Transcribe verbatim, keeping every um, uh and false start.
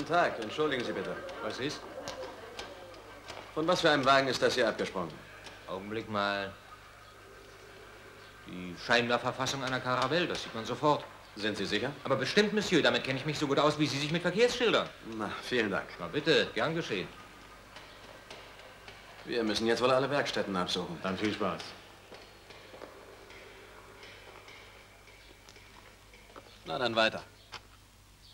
Tag. Entschuldigen Sie bitte. Was ist? Von was für einem Wagen ist das hier abgesprungen? Augenblick mal. Die Scheinwerferfassung einer Caravelle, das sieht man sofort. Sind Sie sicher? Aber bestimmt, Monsieur. Damit kenne ich mich so gut aus, wie Sie sich mit Verkehrsschildern. Na, vielen Dank. Na bitte, gern geschehen. Wir müssen jetzt wohl alle Werkstätten absuchen. Dann viel Spaß. Na, dann weiter.